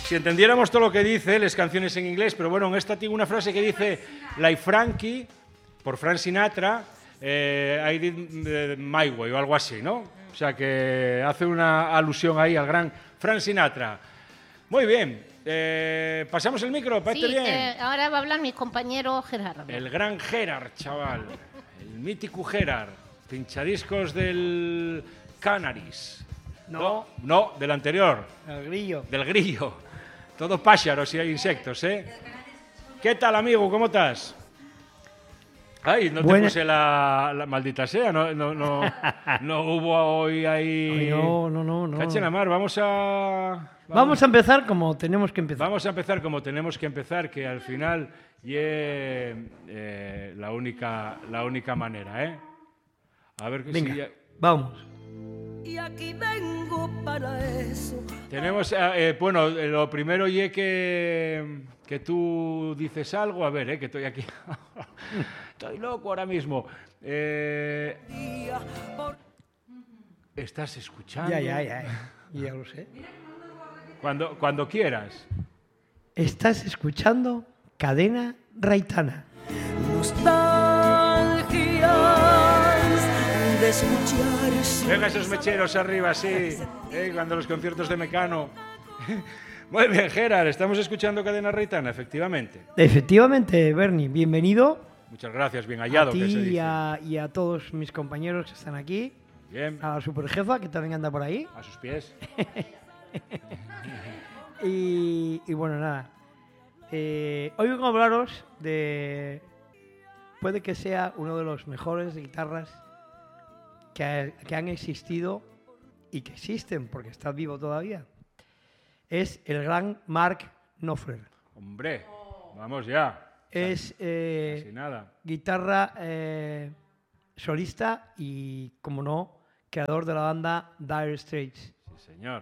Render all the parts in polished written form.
si entendiéramos todo lo que dice, las canciones en inglés, pero bueno, en esta tengo una frase que dice Like Frankie, por Frank Sinatra, I did my way o algo así, ¿no? O sea que hace una alusión ahí al gran Frank Sinatra. Muy bien, pasamos el micro, ¿parece bien? Ahora va a hablar mi compañero Gerardo. El gran Gerard, chaval, el mítico Gerard, pinchadiscos del Canaris. No, del anterior. El grillo. Del grillo. Todo pájaros y insectos, ¿eh? ¿Qué tal, amigo? ¿Cómo estás? Ay, no te puse la maldita sea, no hubo hoy ahí... No. Cachen la mar, vamos a empezar como tenemos que empezar. Vamos a empezar como tenemos que empezar, que al final es la única manera, ¿eh? A ver que venga, si... vamos. Y aquí vengo para eso. Tenemos, bueno, lo primero es que tú dices algo, a ver, que estoy aquí, estoy loco ahora mismo. ¿Estás escuchando? Ya lo sé. Cuando quieras. Estás escuchando Cadena Raitana. Nostalgias de escuchar. Venga esos mecheros arriba, sí. Cuando los conciertos de Mecano. Muy bien, Gerard, estamos escuchando Cadena Raitana, efectivamente. Efectivamente, Bernie, bienvenido. Muchas gracias, bien hallado. A ti que se dice. y a todos mis compañeros que están aquí. Bien. A la superjefa, que también anda por ahí. A sus pies. y bueno, nada. Hoy vengo a hablaros de... Puede que sea uno de los mejores guitarras que han existido y que existen, porque está vivo todavía. Es el gran Mark Knopfler. Hombre, vamos ya. Es casi nada. Guitarra solista y, como no, creador de la banda Dire Straits. Sí, señor.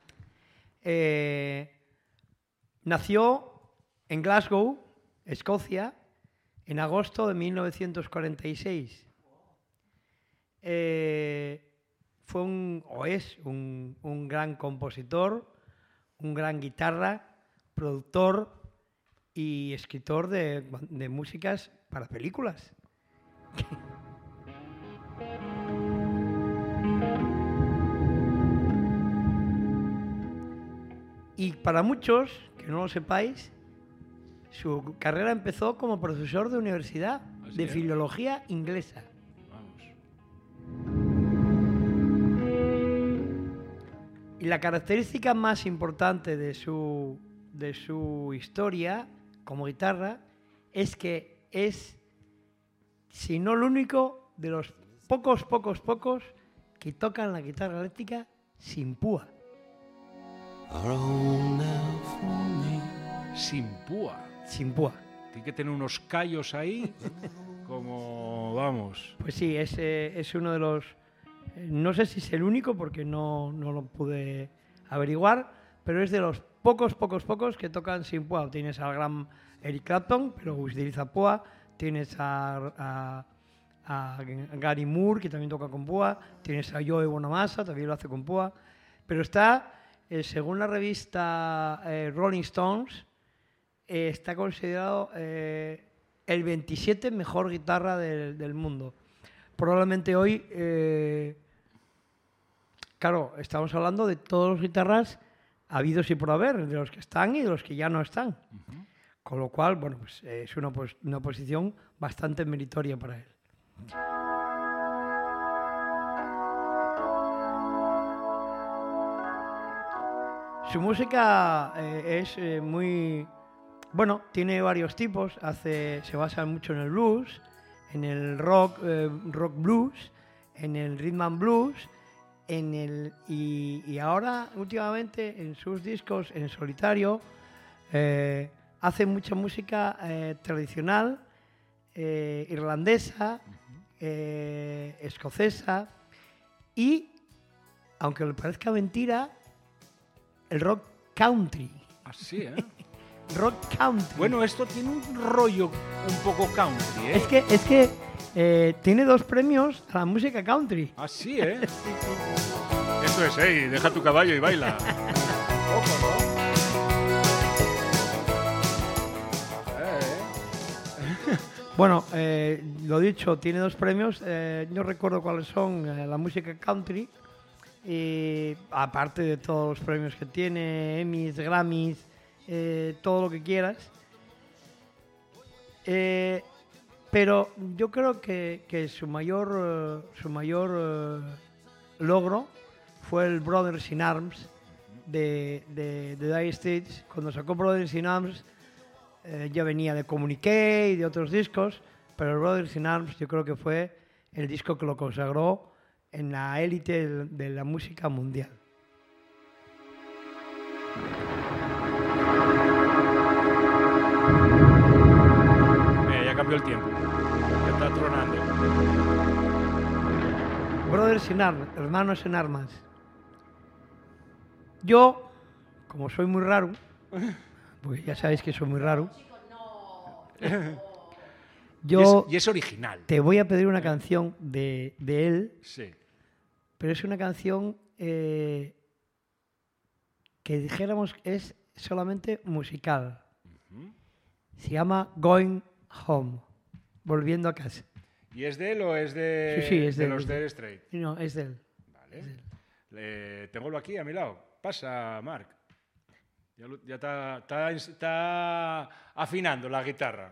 Nació en Glasgow, Escocia, en agosto de 1946. Fue es un gran compositor, un gran guitarra, productor y escritor de músicas para películas. Y para muchos, que no lo sepáis, su carrera empezó como profesor de universidad de filología inglesa. Vamos. Y la característica más importante de su historia como guitarra es que es, si no el único, de los pocos que tocan la guitarra eléctrica sin púa. Sin púa. Sin púa. Tiene que tener unos callos ahí, como vamos. Pues sí, es uno de los... No sé si es el único porque no lo pude averiguar, pero es de los pocos que tocan sin púa. Tienes al gran Eric Clapton, pero utiliza púa. Tienes a Gary Moore, que también toca con púa. Tienes a Joe Bonamassa, también lo hace con púa. Pero está, según la revista Rolling Stones, está considerado el 27 mejor guitarra del mundo. Probablemente hoy, claro, estamos hablando de todas las guitarras habidos y por haber, de los que están y de los que ya no están. Uh-huh. Con lo cual, bueno, pues es una posición bastante meritoria para él. Su música es muy... Bueno, tiene varios tipos. Se basa mucho en el blues, en el rock blues, en el rhythm and blues, y ahora, últimamente, en sus discos en solitario, hace mucha música tradicional, irlandesa, escocesa y, aunque le parezca mentira, el rock country. Así, Rock country. Bueno, esto tiene un rollo un poco country, ¿eh? Es que tiene 2 premios a la música country. Así, ¿eh? Eso es, deja tu caballo y baila. Ojo, ¿no? Bueno, lo dicho, tiene 2 premios. No recuerdo cuáles son. La música country. Y aparte de todos los premios que tiene, Emmys, Grammys, todo lo que quieras. Pero yo creo que su mayor logro fue el Brothers in Arms de Dire Straits. Cuando sacó Brothers in Arms ya venía de Communique y de otros discos, pero el Brothers in Arms yo creo que fue el disco que lo consagró en la élite de la música mundial. Ya cambió el tiempo. Ya está tronando. Brothers in Arms, hermanos en armas. Yo, como soy muy raro, porque ya sabéis que soy muy raro, yo Y es original. te voy a pedir una canción de él, Sí. pero es una canción que dijéramos es solamente musical. Se llama Going Home, volviendo a casa. ¿Y es de él o es de, Sí, es de él, los es de Dire él. Straits? No, es de él. Vale. Tengo aquí a mi lado. Pasa, Marc. Ya está afinando la guitarra.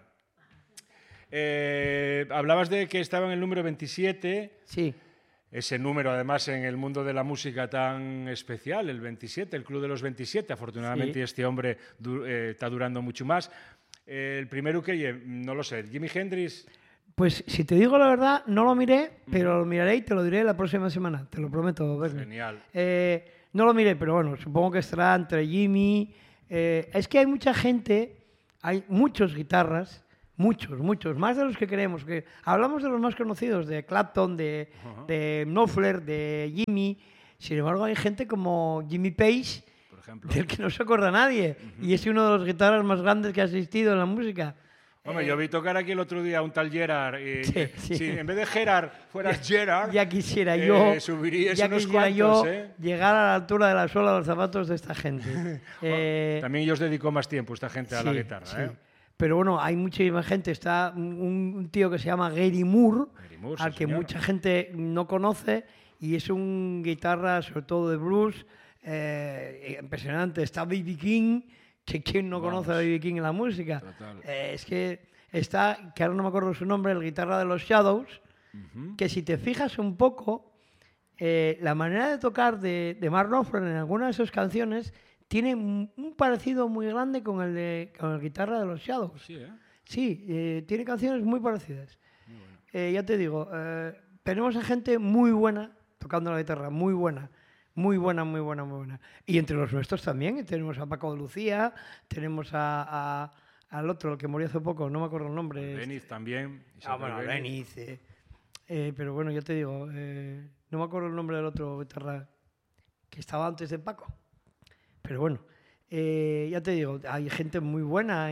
Hablabas de que estaba en el número 27. Sí. Ese número, además, en el mundo de la música tan especial, el 27, el Club de los 27. Afortunadamente, Sí. este hombre está durando mucho más. El primero que, no lo sé, Jimi Hendrix. Pues si te digo la verdad, no lo miré, pero lo miraré y te lo diré la próxima semana. Te lo prometo, Bernie. Genial. No lo miré, pero bueno, supongo que estará entre Jimmy. Es que hay mucha gente, hay muchos guitarras, muchos, más de los que creemos. Que hablamos de los más conocidos, de Clapton, de Knopfler, de Jimmy. Sin embargo, hay gente como Jimmy Page, Por ejemplo. del que no se acuerda nadie. Y es uno de los guitarras más grandes que ha existido en la música. Hombre, yo vi tocar aquí el otro día a un tal Gerard. Y Sí. si en vez de Gerard fueras Gerard, Ya quisiera yo, subirías ya unos quisiera cuantos, yo llegar a la altura de la suela de los zapatos de esta gente. También ellos dedicó más tiempo esta gente a la Sí, guitarra. sí. Pero bueno, hay muchísima gente. Está un tío que se llama Gary Moore, Gary Moore, al sí, que señor. mucha gente no conoce, y es un guitarra, sobre todo de blues, impresionante. Está B.B. King, que ¿quién no conoce a B.B. King en la música? Total. Es que está, que ahora no me acuerdo su nombre, el guitarra de los Shadows, que si te fijas un poco, la manera de tocar de Mark Knopfler en algunas de sus canciones tiene un parecido muy grande con el guitarra de los Shadows. Sí, ¿eh? Sí, tiene canciones muy parecidas. Ya te digo, tenemos a gente muy buena tocando la guitarra, muy buena. Muy buena. Y entre los nuestros también, tenemos a Paco de Lucía, tenemos al otro, el que murió hace poco, no me acuerdo el nombre. Deniz también. Bueno, Deniz. Pero bueno, ya te digo, no me acuerdo el nombre del otro guitarra que estaba antes de Paco. Pero bueno, ya te digo, hay gente muy buena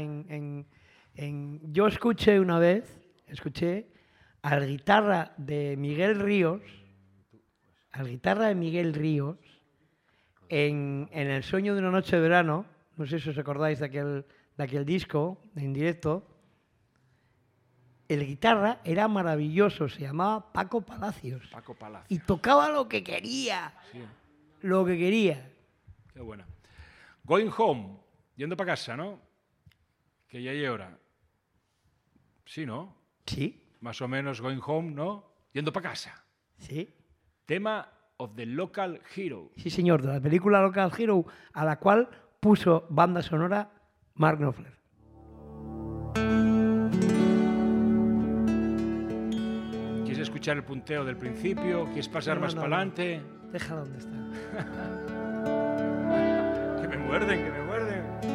Yo escuché una vez, al guitarra de Miguel Ríos, en El sueño de una noche de verano, no sé si os acordáis de aquel disco en directo. El guitarra era maravilloso, se llamaba Paco Palacios. Paco Palacios. Y tocaba lo que quería. Sí. Lo que quería. Qué buena. Going home. Yendo para casa, ¿no? Que ya hay hora. Sí, ¿no? Sí, Más o menos going home, ¿no? Yendo para casa. sí. Tema of the Local Hero. Sí, señor, de la película Local Hero, a la cual puso banda sonora Mark Knopfler. ¿Quieres escuchar el punteo del principio? ¿Quieres pasar más para adelante? Déjala donde está. Que me muerden, que me